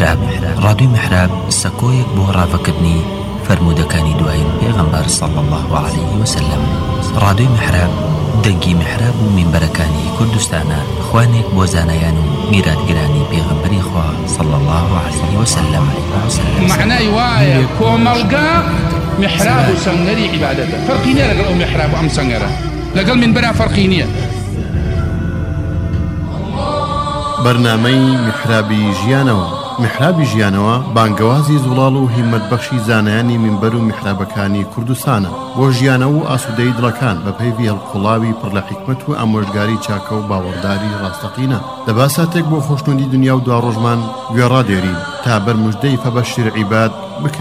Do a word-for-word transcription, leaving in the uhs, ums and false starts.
محراب ڕادیۆی میحراب سەکۆیەک بۆ ڕاوەکردنی فرمودەکانی دوایین پێغەمبەر صلی الله عليه وسلم. ڕادیۆی میحراب دەنگی میحراب و مینبەرەکانی کوردستانە، خوانێک بۆ زانایان و میراتگرانی پێغەمبەری خوا صلی الله عليه وسلم. معنای وایە کۆمەڵگا محراب و سەنگەری عیبادەتە، فەرقی نییە لەگەڵ ئەو محراب و ئەم سەنگەرە، لەگەڵ مینبەرە فەرقی نییە. بەرنامەی میحرابی ژیانەوە. میحرابی ژیانەوە بانگەوازی زوڵاڵ و هیمەتبەخشی زانایانی مینبەر و میحرابەکانی کوردستانە بۆ ژیانەوە و ئاسوودەی دڵەکان بە پێی هەڵقوڵاوی پڕ لە حیکمەت و ئامۆژگاری چاکە و باوەڕداری ڕاستەقینە. دەبا ساتێک بۆ خۆشنودی دنیا و دواڕۆژمان گوێڕادێرین تا بەرموژدەی فەبەشیر عیباد بکەین.